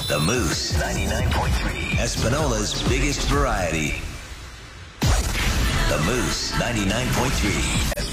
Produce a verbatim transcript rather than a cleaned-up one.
The Moose ninety-nine point three, Espinola's biggest variety. The Moose ninety-nine point three.